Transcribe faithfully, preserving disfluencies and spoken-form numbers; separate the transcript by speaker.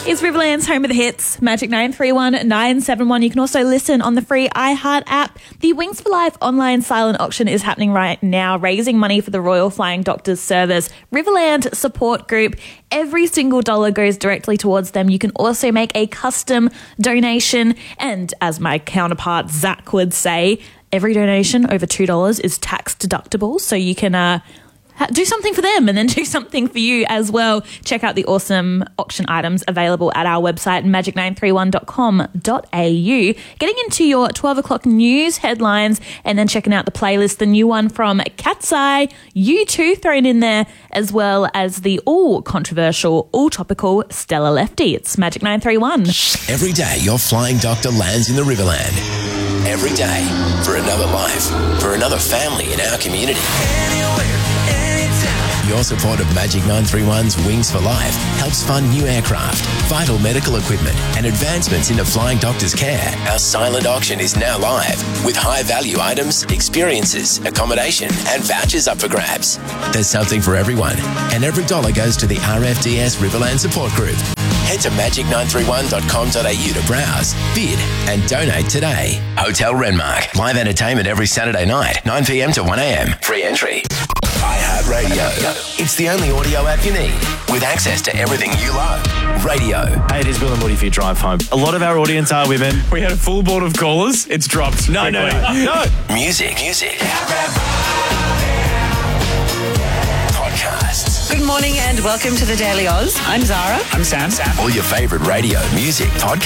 Speaker 1: is Riverland's home of the hits, Magic nine three one nine seven one. You can also listen on the free iHeart app. The Wings for Life online silent auction is happening right now, raising money for the Royal Flying Doctors Service Riverland Support Group. Every single dollar goes directly towards them. You can also make a custom donation. And as my counterpart Zach would say, every donation over two dollars is tax deductible. So you can uh, do something for them and then do something for you as well. Check out the awesome auction items available at our website, magic nine three one dot com dot a u. Getting into your twelve o'clock news headlines and then checking out the playlist, the new one from Cat's Eye, U two thrown in there, as well as the all-controversial, all-topical Stella Lefty. It's Magic nine three one.
Speaker 2: Every day your flying doctor lands in the Riverland. Every day for another life, for another family in our community. Your support of Magic nine three one's Wings for Life helps fund new aircraft, vital medical equipment and advancements into flying doctors' care. Our silent auction is now live with high-value items, experiences, accommodation and vouchers up for grabs. There's something for everyone, and every dollar goes to the R F D S Riverland Support Group. Head to magic nine three one dot com dot a u to browse, bid and donate today. Hotel Renmark. Live entertainment every Saturday night, nine p m to one a m. Free entry. iHeartRadio. It's the only audio app you need with access to everything you love. Radio.
Speaker 3: Hey, it is Bill and Woody for your drive home. A lot of our audience are women.
Speaker 4: We had a full board of callers. It's dropped.
Speaker 3: No, no, no, no.
Speaker 2: Music. Music. Podcasts.
Speaker 5: Good morning and welcome to the Daily Oz. I'm Zara.
Speaker 4: I'm Sam. Sam.
Speaker 2: All your favourite radio, music, podcasts.